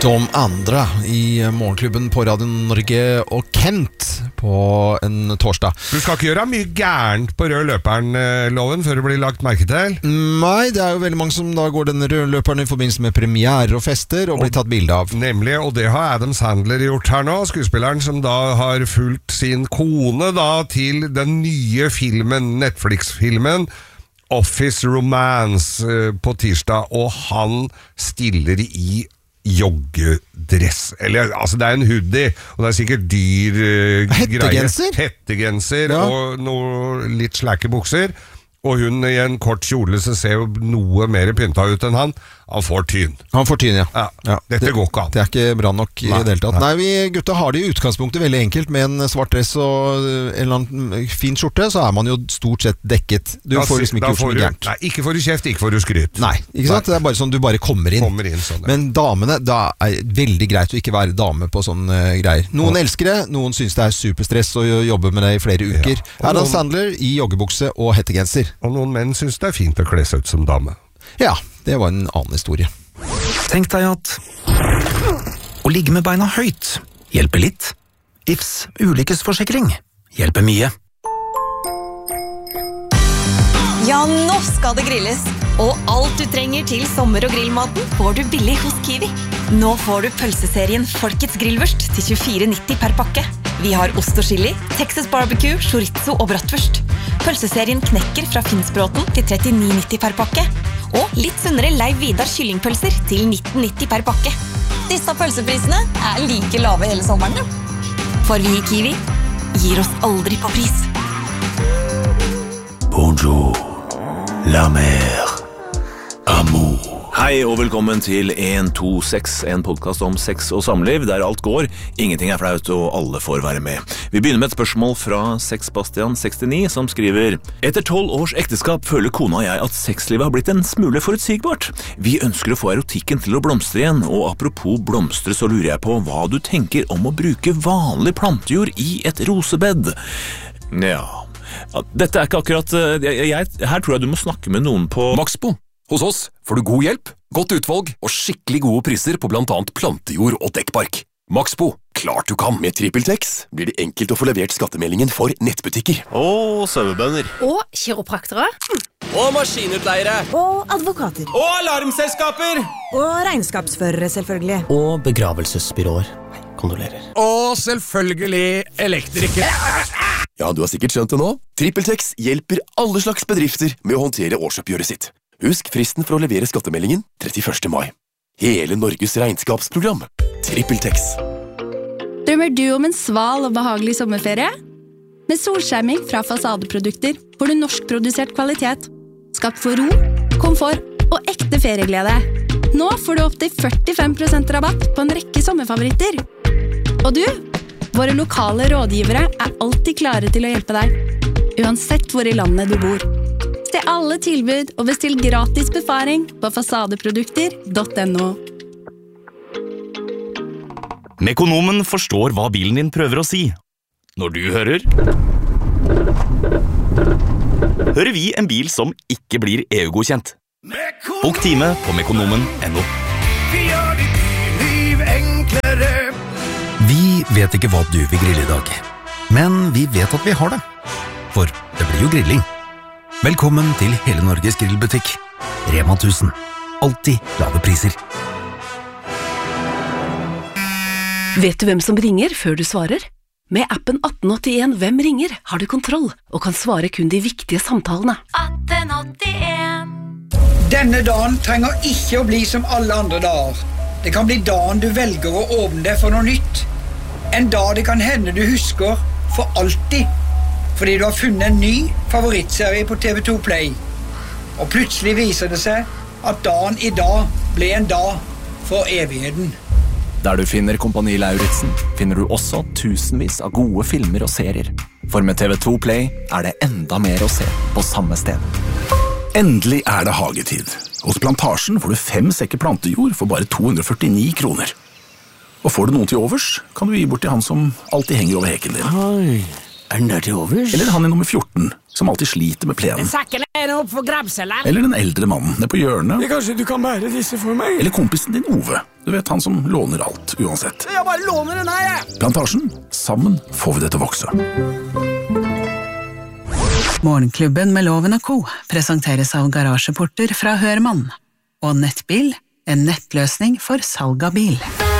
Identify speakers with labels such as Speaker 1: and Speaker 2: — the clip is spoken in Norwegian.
Speaker 1: De andra i morgenklubben på Radio Norge og Kent på en torsdag.
Speaker 2: Du skal ikke gjøre mye gærent på rød løperen-loven før det blir lagt merke til?
Speaker 1: Nei, det jo veldig mange som da går denne røde løperen i forbindelse med premiere og fester og blir tatt bilde av.
Speaker 2: Nemlig, og det har Adam Sandler gjort her nå, skuespilleren som da har fulgt sin kone da til den nye filmen, Netflix-filmen Office Romance på tirsdag, og han stiller i joggedress, eller altså det en hoodie, og det sikkert dyr
Speaker 1: Hettegenser?
Speaker 2: Hettegenser, ja. Og noe litt slæke bukser, og hun i en kort kjole så ser jo noe mer pynta ut enn han får tyn.
Speaker 1: Han får tyn, ja.
Speaker 2: Ja. Dette går ikke an.
Speaker 1: Det ikke bra nok i det hele tatt. Nei, vi gutta har det i utgangspunktet veldig enkelt med en svart dress og en eller annen fin skjorte, så man jo stort sett dekket. Du får liksom ikke gjort så mye gærent.
Speaker 2: Nei, ikke får du kjeft, ikke får du skryt.
Speaker 1: Nei, ikke sant? Det bare sånn du bare kommer inn.
Speaker 2: Sånn, ja.
Speaker 1: Men damene, da veldig greit å ikke være dame på sånne greier. Noen elsker det, noen synes det superstress å jobbe med det i flere uker. Adam Sandler i joggebukse og hettegenser.
Speaker 2: Og noen menn synes det fint å kle seg ut som dame.
Speaker 1: Ja, det var en annen historie.
Speaker 3: Tenk deg at å ligge med beina høyt hjelper litt. Ifs ulykkesforsikring hjelper mye.
Speaker 4: Ja, nå skal det grilles. Og alt du trenger til sommer- og grillmaten får du billig hos Kiwi. Nå får du pølseserien Folkets grillvørst til 24,90 per pakke. Vi har ost og chili, Texas barbecue, chorizo og bratwurst. Pølseserien Knekker fra Finnsbråten til 39,90 per pakke. Og litt sunnere Leiv Vidar kyllingpølser til 19,90 per pakke. Disse pølseprisene like lave hele sommeren. For vi i Kiwi gir oss aldri på pris.
Speaker 5: Bonjour, la mer, amour.
Speaker 6: Hei og velkommen til 126, en podcast om sex og samliv, der alt går, ingenting flaut og alle får være med. Vi begynner med et spørsmål fra Sexbastian69 som skriver: Etter 12 års ekteskap føler kona og jeg at sexlivet har blitt en smule forutsigbart. Vi ønsker å få erotikken til å blomstre igjen, og apropos blomstre så lurer jeg på hva du tenker om å bruke vanlig plantejord i et rosebed. Ja, dette ikke akkurat... her tror jeg du må snakke med noen på
Speaker 7: Maxbo. Hos oss får du god hjelp, godt utvalg og skikkelig gode priser på blant annet plantejord og dekkbark. Maxbo, klart du kan. Med TrippelTex blir det enkelt å få levert skattemeldingen for nettbutikker.
Speaker 8: Og sauebønder.
Speaker 9: Og kiropraktere.
Speaker 8: Og maskinutleiere.
Speaker 9: Og advokater.
Speaker 8: Og alarmselskaper.
Speaker 9: Og regnskapsførere, selvfølgelig.
Speaker 10: Og begravelsesbyråer. Kondolerer.
Speaker 7: Og selvfølgelig elektrikere.
Speaker 5: Ja, du har sikkert skjønt det nå. TrippelTex hjelper alle slags bedrifter med å håndtere årsoppgjøret sitt. Husk fristen for å levere skattemeldingen 31. mai. Hele Norges regnskapsprogram. TrippelTex.
Speaker 11: Drømmer du om en sval og behagelig sommerferie? Med solskjerming fra Fasadeprodukter får du norskprodusert kvalitet. Skapt for ro, komfort og ekte ferieglede. Nå får du opp til 45% rabatt på en rekke sommerfavoritter. Og du, våre lokale rådgivere alltid klare til å hjelpe deg. Uansett hvor i landet du bor. Se alle tilbud og bestill gratis befaring på fasadeprodukter.no.
Speaker 12: Mekonomen forstår hva bilen din prøver å si. Når du hører vi en bil som ikke blir EU-godkjent. Bok time på mekonomen.no.
Speaker 13: Vi gjør ditt liv enklere.
Speaker 3: Vi vet ikke hva du vil grille i dag, men vi vet at vi har det. For det blir jo grilling. Velkommen til Hele Norges grillbutikk. Rema 1000. Alltid lave priser.
Speaker 14: Vet du hvem som ringer før du svarer? Med appen 1881 Hvem ringer har du kontroll og kan svare kun de viktige samtalene.
Speaker 9: 1881.
Speaker 15: Denne dagen trenger ikke å bli som alle andre dager. Det kan bli dagen du velger å åpne deg for noe nytt. En dag det kan hende du husker for alltid. Fordi du har funnet en ny favorittserie på TV2 Play. Og plutselig viser det seg at dagen i dag ble en dag for evigheten.
Speaker 16: Der du finner Kompani Lauritzen, finner du også tusenvis av gode filmer og serier. For med TV2 Play det enda mer å se på samme sted.
Speaker 17: Endelig det hagetid. Hos Plantasjen får du 5 sekker plantejord for bare 249 kroner. Og får du noen til overs, kan du gi bort til han som alltid henger over heken din.
Speaker 8: Oi.
Speaker 17: den der til overs? Eller han I nummer 14, som alltid sliter med plenen.
Speaker 18: Sakken opp for grabselen.
Speaker 17: Eller den eldre mannen nede på hjørnet.
Speaker 18: Kanskje du kan bære disse for meg?
Speaker 17: Eller kompisen din Ove. Du vet, han som låner alt, uansett.
Speaker 18: Jeg bare låner den her, jeg!
Speaker 17: Plantasjen. Sammen får vi det til å vokse.
Speaker 19: Morgenklubben med Loven & Co. presenteres av garasjeporter fra Hørmann. Og Nettbil, en nettløsning for salg av bil.